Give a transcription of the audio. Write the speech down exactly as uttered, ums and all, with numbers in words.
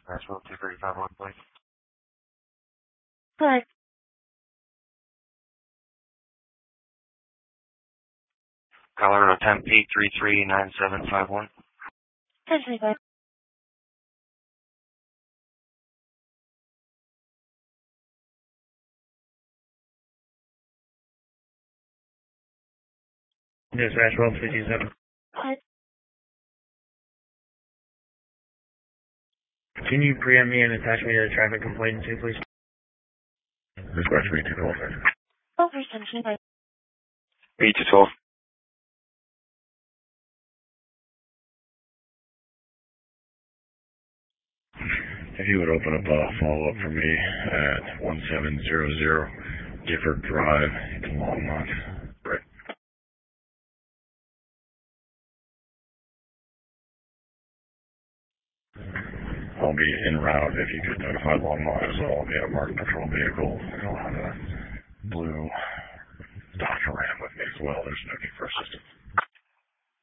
Nashville two three five one, please. Good. Colorado Tempe three three nine seven five one. ten twenty-five. Dispatch twelve three two seven. Good. Can you preempt me and attach me to the traffic complaint too, please? Dispatch B two twelve. Oh, for ten twenty-five. B two twelve. If you would open up a follow-up for me at one seven zero zero Gifford Drive in Longmont. Right. I'll be en route if you could notify Longmont as well. I'll be a marked patrol vehicle. I'll have a blue Dodge Ram with me as well. There's no need for assistance.